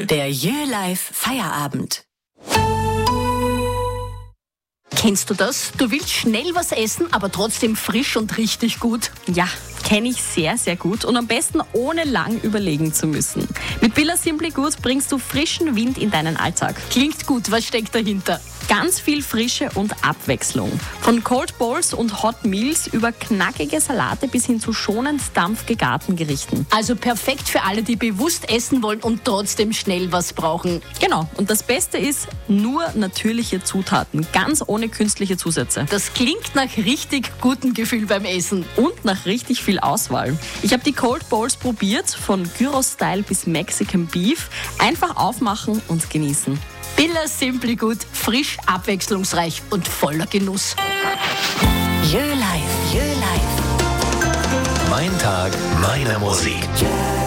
Der Jö-Life Feierabend. Kennst du das? Du willst schnell was essen, aber trotzdem frisch und richtig gut. Ja, kenne ich sehr, sehr gut und am besten ohne lang überlegen zu müssen. Mit Billa Simply Good bringst du frischen Wind in deinen Alltag. Klingt gut, was steckt dahinter? Ganz viel Frische und Abwechslung. Von Cold Bowls und Hot Meals über knackige Salate bis hin zu schonend dampfgegarten Gerichten. Also perfekt für alle, die bewusst essen wollen und trotzdem schnell was brauchen. Genau, und das Beste ist, nur natürliche Zutaten, ganz ohne künstliche Zusätze. Das klingt nach richtig gutem Gefühl beim Essen. Und nach richtig viel Auswahl. Ich habe die Cold Bowls probiert, von Gyros-Style bis Mexican Beef. Einfach aufmachen und genießen. Billa Simply Good, frisch, abwechslungsreich und voller Genuss. Jö-Life. Mein Tag, meine Musik.